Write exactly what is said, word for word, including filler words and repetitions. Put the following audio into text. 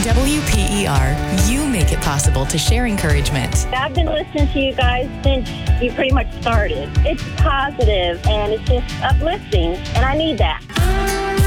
W P E R, you make it possible to share encouragement. I've been listening to you guys since you pretty much started. It's positive and it's just uplifting, and I need that.